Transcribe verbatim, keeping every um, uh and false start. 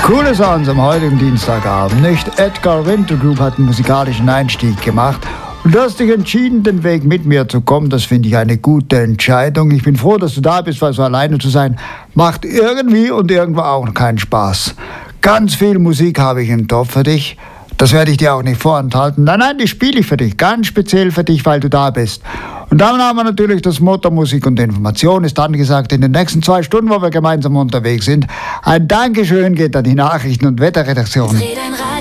Coole Sounds am heutigen Dienstagabend, nicht? Edgar Winter Group hat einen musikalischen Einstieg gemacht. Und du hast dich entschieden, den Weg mit mir zu kommen. Das finde ich eine gute Entscheidung. Ich bin froh, dass du da bist, weil so alleine zu sein macht irgendwie und irgendwo auch keinen Spaß. Ganz viel Musik habe ich im Topf für dich. Das werde ich dir auch nicht vorenthalten. Nein, nein, die spiele ich für dich, ganz speziell für dich, weil du da bist. Und dann haben wir natürlich das Motto Musik und Information ist angesagt in den nächsten zwei Stunden, wo wir gemeinsam unterwegs sind. Ein Dankeschön geht an die Nachrichten- und Wetterredaktion.